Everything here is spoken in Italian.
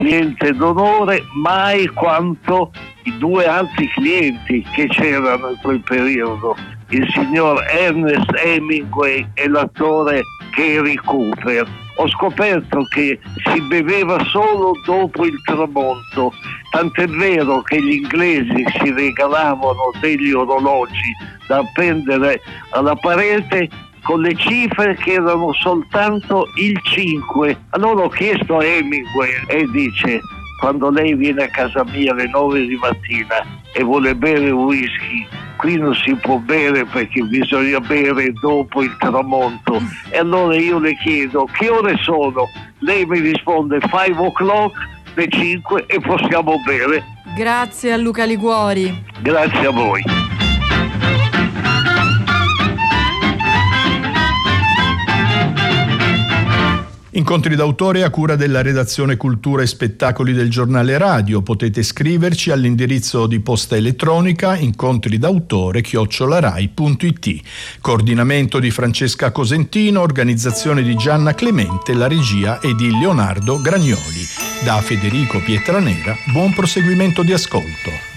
cliente d'onore, mai quanto i due altri clienti che c'erano in quel periodo, il signor Ernest Hemingway e l'attore Cary Cooper. Ho scoperto che si beveva solo dopo il tramonto, tant'è vero che gli inglesi si regalavano degli orologi da appendere alla parete con le cifre che erano soltanto il 5. Allora ho chiesto a Hemingway e dice: quando lei viene a casa mia alle 9 di mattina e vuole bere whisky, qui non si può bere perché bisogna bere dopo il tramonto. E allora io le chiedo: che ore sono? Lei mi risponde 5 o'clock, le 5, e possiamo bere. Grazie a Luca Liguori. Grazie a voi. Incontri d'autore a cura della redazione Cultura e Spettacoli del Giornale Radio. Potete scriverci all'indirizzo di posta elettronica incontridautore@rai.it. Coordinamento di Francesca Cosentino, organizzazione di Gianna Clemente, la regia è di Leonardo Gragnoli. Da Federico Pietranera, buon proseguimento di ascolto.